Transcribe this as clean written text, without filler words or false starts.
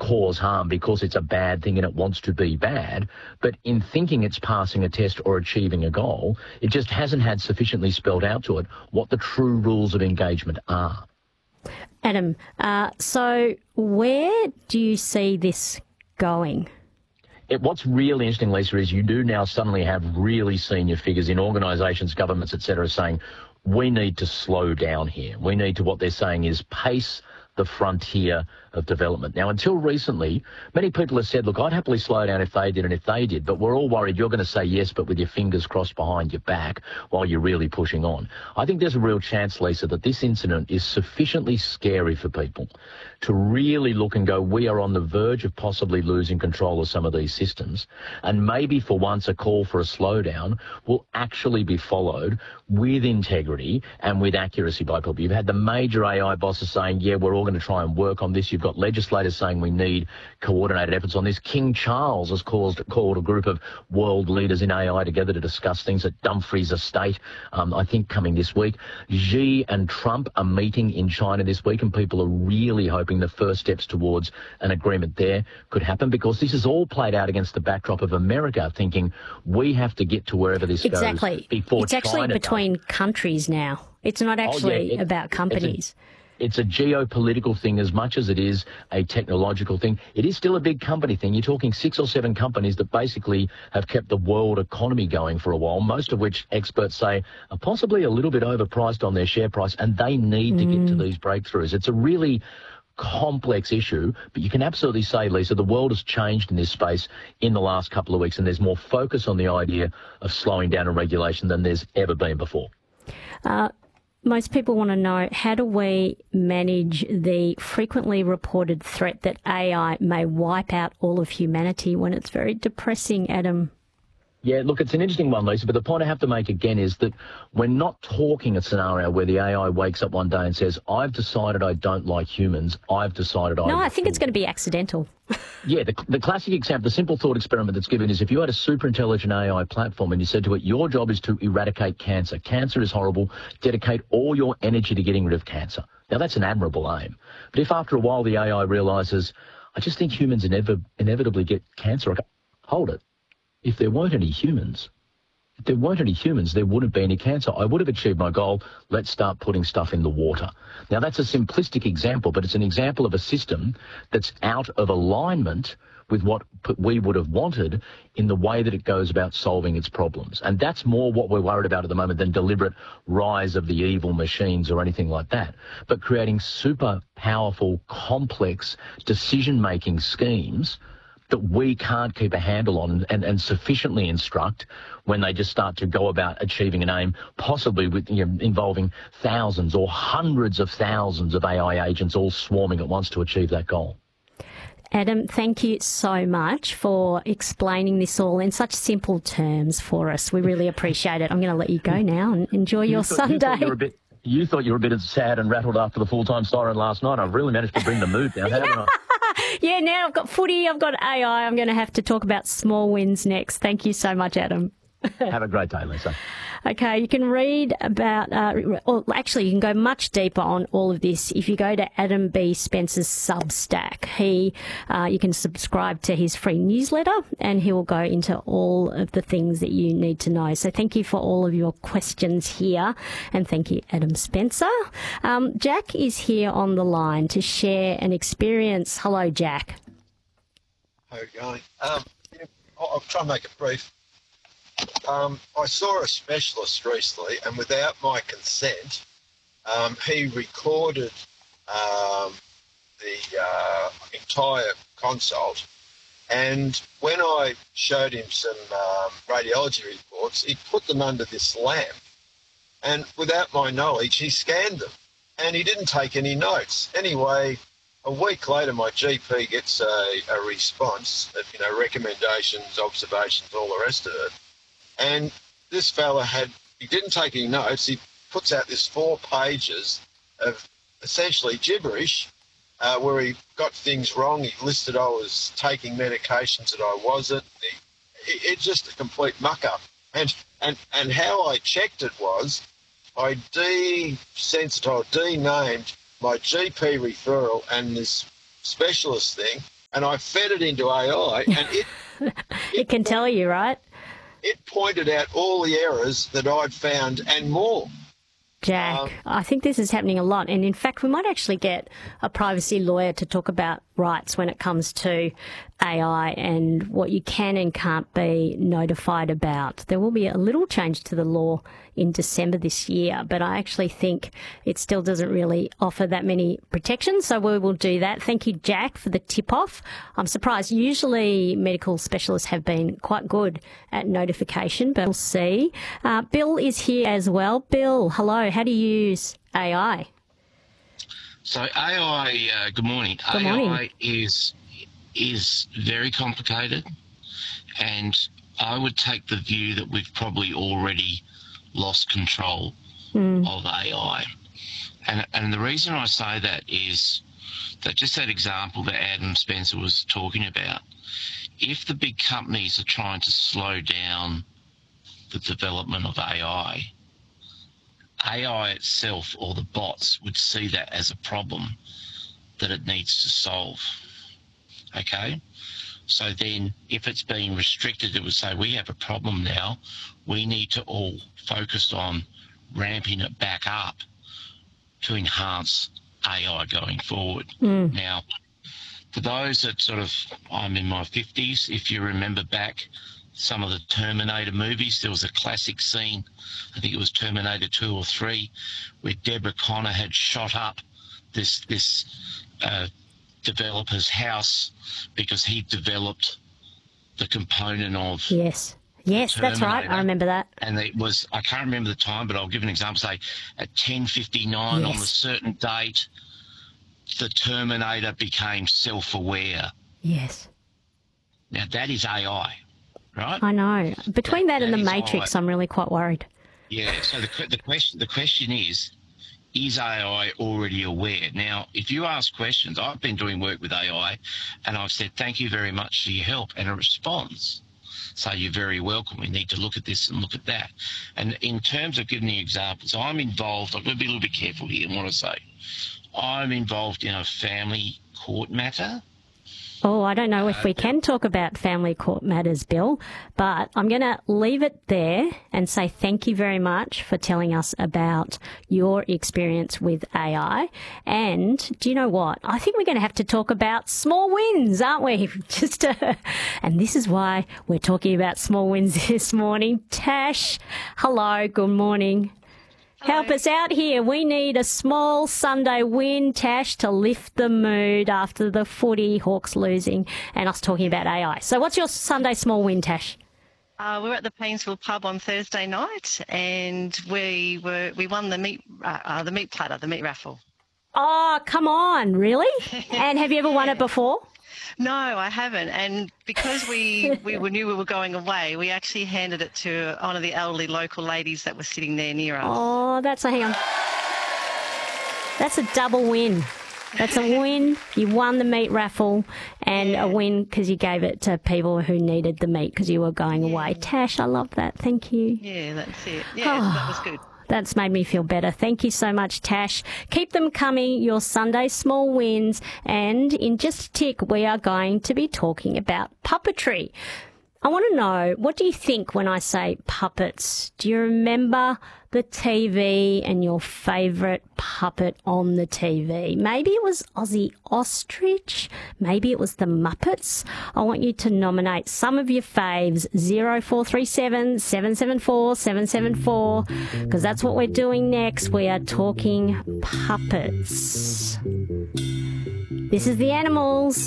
cause harm because it's a bad thing and it wants to be bad, but in thinking it's passing a test or achieving a goal, it just hasn't had sufficiently spelled out to it what the true rules of engagement are. Adam, so where do you see this going? What's really interesting, Lisa, is you do now suddenly have really senior figures in organisations, governments, etc., saying we need to slow down here. We need to, what they're saying is, pace the frontier of development. Now, until recently, many people have said, look, I'd happily slow down if they did and if they did, but we're all worried you're going to say yes, but with your fingers crossed behind your back while you're really pushing on. I think there's a real chance, Lisa, that this incident is sufficiently scary for people to really look and go, we are on the verge of possibly losing control of some of these systems, and maybe for once a call for a slowdown will actually be followed with integrity and with accuracy by people. You've had the major AI bosses saying, yeah, we're all going to try and work on this. You've got legislators saying we need coordinated efforts on this. King Charles has called a group of world leaders in AI together to discuss things at Dumfries Estate, I think coming this week. Xi and Trump are meeting in China this week, and people are really hoping the first steps towards an agreement there could happen, because this is all played out against the backdrop of America thinking we have to get to wherever this goes before It's actually China between countries now. It's not actually about companies. It's a geopolitical thing as much as it is a technological thing. It is still a big company thing. You're talking 6 or 7 companies that basically have kept the world economy going for a while, most of which experts say are possibly a little bit overpriced on their share price, and they need to get to these breakthroughs. It's a really complex issue, but you can absolutely say, Lisa, the world has changed in this space in the last couple of weeks, and there's more focus on the idea of slowing down and regulation than there's ever been before. Most people want to know, how do we manage the frequently reported threat that AI may wipe out all of humanity when it's very depressing, Adam? Yeah, look, it's an interesting one, Lisa, but the point I have to make again is that we're not talking a scenario where the AI wakes up one day and says, I've decided I don't like humans, I've decided I... No, I think it's going to be accidental. Yeah, the classic example, the simple thought experiment that's given is if you had a super intelligent AI platform and you said to it, your job is to eradicate cancer. Cancer is horrible. Dedicate all your energy to getting rid of cancer. Now, that's an admirable aim. But if after a while the AI realises, I just think humans inevitably get cancer, okay, hold it. If there weren't any humans, there wouldn't be any cancer. I would have achieved my goal. Let's start putting stuff in the water. Now, that's a simplistic example, but it's an example of a system that's out of alignment with what we would have wanted in the way that it goes about solving its problems. And that's more what we're worried about at the moment than deliberate rise of the evil machines or anything like that. But creating super powerful, complex decision-making schemes that we can't keep a handle on and sufficiently instruct when they just start to go about achieving an aim, possibly with involving thousands or hundreds of thousands of AI agents all swarming at once to achieve that goal. Adam, thank you so much for explaining this all in such simple terms for us. We really appreciate it. I'm going to let you go now and enjoy your Sunday. You thought you were a bit sad and rattled after the full-time siren last night. I've really managed to bring the mood down, haven't I? Yeah, now I've got footy, I've got AI. I'm going to have to talk about small wins next. Thank you so much, Adam. Have a great day, Lisa. Okay, you can read about, actually, you can go much deeper on all of this if you go to Adam B. Spencer's Substack. You can subscribe to his free newsletter and he will go into all of the things that you need to know. So thank you for all of your questions here, and thank you, Adam Spencer. Jack is here on the line to share an experience. Hello, Jack. How are you going? I'll try and make it brief. I saw a specialist recently, and without my consent, he recorded the entire consult. And when I showed him some radiology reports, he put them under this lamp. And without my knowledge, he scanned them, and he didn't take any notes. Anyway, a week later, my GP gets a response, recommendations, observations, all the rest of it. And this fella he didn't take any notes. He puts out this 4 pages of essentially gibberish where he got things wrong. He listed I was taking medications that I wasn't. It's just a complete muck-up. And how I checked it was I desensitized, denamed my GP referral and this specialist thing and I fed it into AI, and It can tell you, right? it pointed out all the errors that I'd found and more. Jack, I think this is happening a lot. And in fact, we might actually get a privacy lawyer to talk about rights when it comes to AI and what you can and can't be notified about. There will be a little change to the law in December this year, but I actually think it still doesn't really offer that many protections. So we will do that. Thank you, Jack, for the tip-off. I'm surprised. Usually medical specialists have been quite good at notification, but we'll see. Bill is here as well. Bill, hello. How do you use AI? So AI, good morning. Good morning. AI is very complicated, and I would take the view that we've probably already lost control of AI. And the reason I say that is that just that example that Adam Spencer was talking about, if the big companies are trying to slow down the development of AI itself or the bots would see that as a problem that it needs to solve. Okay? So then if it's being restricted, it would say, we have a problem now. We need to all focus on ramping it back up to enhance AI going forward. Now, for those that I'm in my 50s, if you remember back some of the Terminator movies, there was a classic scene, I think it was Terminator 2 or 3, where Deborah Connor had shot up this developer's house because he developed the component of Yes, that's right. I remember that. And it was, I can't remember the time, but I'll give an example. Say at 10:59 on a certain date, the Terminator became self-aware. Yes. Now that is AI, right? I know. Between that and the Matrix, AI. I'm really quite worried. Yeah. So the question is AI already aware? Now, if you ask questions, I've been doing work with AI, and I've said, thank you very much for your help, and it responds. So you're very welcome. We need to look at this and look at that. And in terms of giving the examples, I'm involved, I'm going to be a little bit careful here in what I say. I'm involved in a family court matter. Oh, I don't know if we can talk about family court matters, Bill, but I'm going to leave it there and say thank you very much for telling us about your experience with AI. And do you know what? I think we're going to have to talk about small wins, aren't we? And this is why we're talking about small wins this morning. Tash, hello, good morning. Help us out here. We need a small Sunday win, Tash, to lift the mood after the footy, Hawks losing, and us talking about AI. So what's your Sunday small win, Tash? We were at the Painesville pub on Thursday night, and we won the meat platter, the meat raffle. Oh, come on, really? And have you ever won it before? No, I haven't. And because we knew we were going away, we actually handed it to one of the elderly local ladies that was sitting there near us. Oh, hang on. That's a double win. That's a win. You won the meat raffle, and a win because you gave it to people who needed the meat because you were going away. Tash, I love that. Thank you. Yeah, that's it. Yeah, that was good. That's made me feel better. Thank you so much, Tash. Keep them coming, your Sunday small wins. And in just a tick, we are going to be talking about puppetry. I want to know, what do you think when I say puppets? Do you remember the TV and your favourite puppet on the TV? Maybe it was Ozzy Ostrich. Maybe it was the Muppets. I want you to nominate some of your faves, 0437 774 774, because that's what we're doing next. We are talking puppets. This is The Animals.